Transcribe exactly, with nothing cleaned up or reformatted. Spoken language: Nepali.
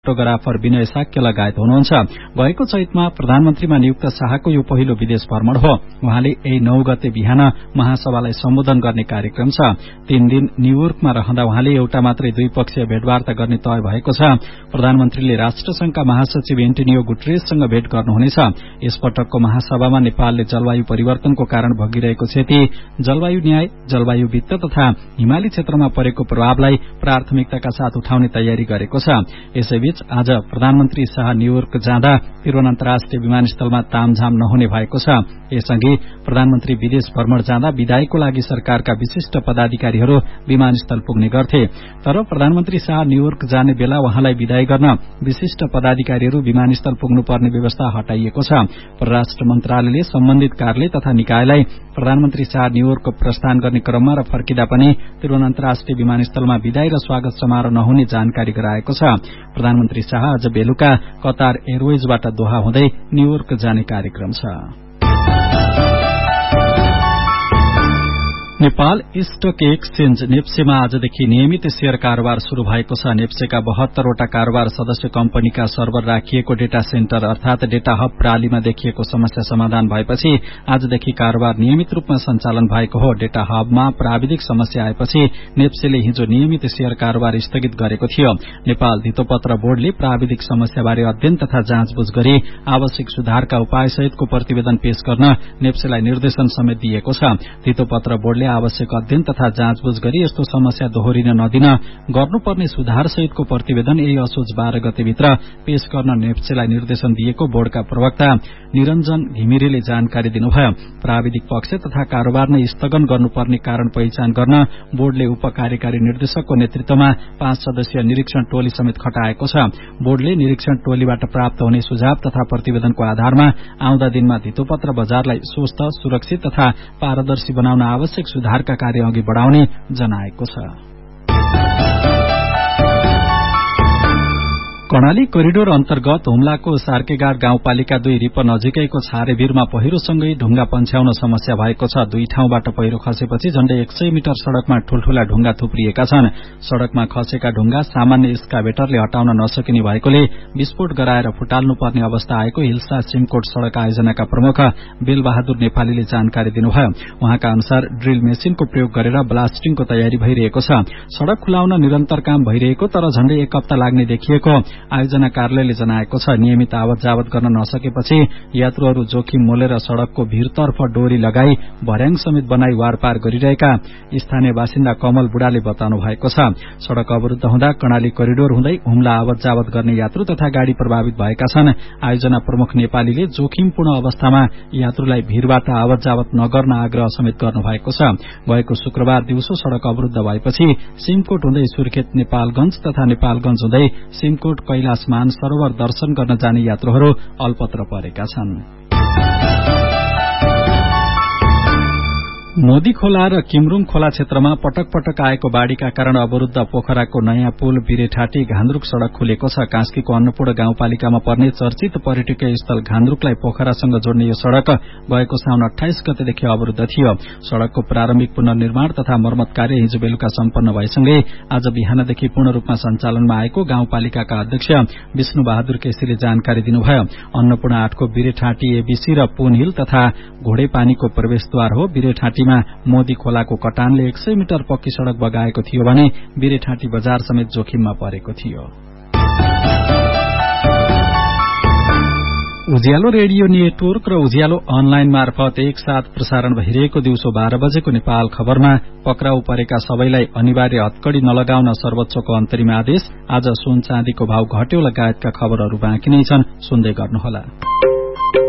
फोटोग्राफर विनय साक्य लगायत हुनुहुन्छ। गएको चैतमा प्रधानमन्त्रीमा नियुक्त शाहको यो पहिलो विदेश भ्रमण हो। उहाँले यही नौ गते बिहान महासभालाई सम्बोधन गर्ने कार्यक्रम छ। तीन दिन न्यूयोर्कमा रहँदा उहाँले एउटा मात्रै द्विपक्षीय भेटवार्ता गर्ने तय भएको छ। प्रधानमन्त्रीले राष्ट्रसंघका महासचिव एन्टोनियो गुटेरेससँग भेट गर्नुहुनेछ। यसपटकको महासभामा नेपालले जलवायु परिवर्तनको कारण भोगिरहेको क्षति, जलवायु न्याय, जलवायु वित्त तथा हिमाली क्षेत्रमा परेको प्रभावलाई प्राथमिकताका साथ उठाउने तयारी गरेको छ। यसैबीच आज प्रधानमन्त्री शाह न्यूयोर्क जाँदा त्रिभुवन अन्तर्राष्ट्रिय विमानस्थलमा तामझाम नहुने भएको छ। यसअघि प्रधानमन्त्री विदेश भ्रमण जाँदा विदाईको लागि सरकारका विशिष्ट पदाधिकारीहरू विमानस्थल पुग्ने गर्थे। तर प्रधानमन्त्री शाह न्यूयोर्क जाने बेला उहाँलाई विदाई गर्न विशिष्ट पदाधिकारीहरू विमानस्थल पुग्नुपर्ने व्यवस्था हटाइएको छ। परराष्ट्र मन्त्रालयले सम्बन्धित कार्यालय तथा निकायलाई प्रधानमन्त्री शाह न्यूयोर्क प्रस्थान गर्ने क्रममा र फर्किँदा पनि त्रिभुवन अन्तर्राष्ट्रिय विमानस्थलमा विदाई र स्वागत समारोह नहुने जानकारी गराएको छ। प्रधानमन्त्री शाह आज बेलुका कतार एयरवेजबाट दोहा हुँदै न्यूयोर्क जाने कार्यक्रम छ। नेपाल स्टक एक्सचेन्ज नेप्सेमा आजदेखि नियमित शेयर कारोबार शुरू भएको छ। नेप्सेका बहत्तरवटा कारोबार सदस्य कम्पनीका सर्भर राखिएको डेटा सेन्टर अर्थात डेटा हब प्रालीमा देखिएको समस्या समाधान भएपछि आजदेखि कारोबार नियमित रूपमा सञ्चालन भएको हो। डेटा हबमा प्राविधिक समस्या आएपछि नेप्सेले हिजो नियमित शेयर कारोबार स्थगित गरेको थियो। नेपाल धितोपत्र बोर्डले प्राविधिक समस्याबारे अध्ययन तथा जाँचबुझ गरी आवश्यक सुधारका उपायसहितको प्रतिवेदन पेश गर्न नेप्सेलाई निर्देशन समेत दिएको छ। धितोपत्र बोर्डले आवश्यक अध्ययन तथा जाँचबुझ गरी यस्तो समस्या दोहोरिन नदिन गर्नुपर्ने सुधार सहितको प्रतिवेदन यही असोज बाह्र गतेभित्र पेश गर्न नेप्सेलाई निर्देशन दिएको बोर्डका प्रवक्ता निरञ्जन घिमिरेले जानकारी दिनुभयो। प्राविधिक पक्ष तथा कारोबार नै स्थगन गर्नुपर्ने कारण पहिचान गर्न बोर्डले उप कार्यकारी निर्देशकको नेतृत्वमा पाँच सदस्यीय निरीक्षण टोली समेत खटाएको छ। बोर्डले निरीक्षण टोलीबाट प्राप्त हुने सुझाव तथा प्रतिवेदनको आधारमा आउँदा दिनमा धितोपत्र बजारलाई स्वस्थ, सुरक्षित तथा पारदर्शी बनाउन आवश्यक सुधारका कार्य अघि बढ़ाउने जनाएको छ। कर्णाली कोरिडोर अन्तर्गत हुम्लाको सार्केगाड गाउँपालिका दुई रिप नजिकैको छारेभिरमा पहिरोसँगै ढुंगा पन्छ्याउन समस्या भएको छ। दुई ठाउँबाट पहिरो खसेपछि झण्डै एक सय मिटर सड़कमा ठूल्ठूला ढुंगा थुप्रिएका छन्। सड़कमा खसेका ढुंगा सामान्य एक्सकाभेटरले हटाउन नसकिने भएकोले विस्फोट गराएर फुटाल्नुपर्ने अवस्था आएको हिल्सा सिमकोट सड़क आयोजनाका प्रमुख बेलबहादुर नेपालीले जानकारी दिनुभयो। उहाँका अनुसार ड्रिल मेसिनको प्रयोग गरेर ब्लास्टिङको तयारी भइरहेको छ। सड़क खुलाउन निरन्तर काम भइरहेको तर झण्डै एक हप्ता लाग्ने देखिएको आयोजना कार्यालयले जनाएको छ। नियमित आवत जावत गर्न नसकेपछि यात्रुहरू जोखिम मोलेर सड़कको भीरतर्फ डोरी लगाई भर्याङ समेत बनाई वारपार गरिरहेका स्थानीय बासिन्दा कमल बुढाले बताउनु भएको छ। सड़क अवरुद्ध हुँदा कर्णाली कोरिडोर हुँदै हुम्ला आवत जावत गर्ने यात्रु तथा गाड़ी प्रभावित भएका छन्। आयोजना प्रमुख नेपालीले जोखिमपूर्ण अवस्थामा यात्रुलाई भीरबाट आवत जावत नगर्न आग्रह समेत गर्नु भएको छ। गएको शुक्रबार दिउँसो सड़क अवरुद्ध भएपछि सिमकोट हुँदै सुर्खेत नेपालगंज तथा नेपालगंज हुँदै सिमकोट कैलाश मान सरोवर दर्शन गर्न जाने यात्रुहरू अल्पत्र परेका छन्। मोदी खोला र किमरुङ खोला क्षेत्रमा पटक पटक आएको बाढ़ीका कारण अवरुद्ध पोखराको नयाँ पुल बिरेठाटी घान्द्रुक सड़क खुलेको छ। कास्कीको अन्नपूर्ण गाउँपालिकामा पर्ने चर्चित पर्यटकीय स्थल घान्द्रुकलाई पोखरासँग जोड्ने यो सड़क गएको साउन अठाइस गतेदेखि अवरुद्ध थियो। सड़कको प्रारम्भिक पुनर्निर्माण तथा मर्मत कार्य हिजो बेलुका सम्पन्न भएसँगै आज बिहानदेखि पूर्ण रूपमा सञ्चालनमा आएको गाउँपालिकाका अध्यक्ष विष्णु बहादुर केसीले जानकारी दिनुभयो। अन्नपूर्ण आठको बिरेठाटी एबीसी र पुन हिल तथा घोडेपानीको प्रवेशद्वार हो। बिरेठाटी मोदी खोलाको कटानले एक सय मिटर पक्की सड़क बगाएको थियो भने बिरेठाटी बजार समेत जोखिममा परेको थियो। उज्यालो रेडियो नेटवर्क र उज्यालो अनलाइन मार्फत एकसाथ प्रसारण भइरहेको दिउँसो बाह्र बजेको नेपाल खबरमा पक्राउ परेका सबैलाई अनिवार्य हत्कड़ी नलगाउन सर्वोच्चको अन्तरिम आदेश। आज सुन चाँदीको भाव घट्यो लगायतका खबरहरू बाँकी नै छन्, सुन्दै गर्नुहोला।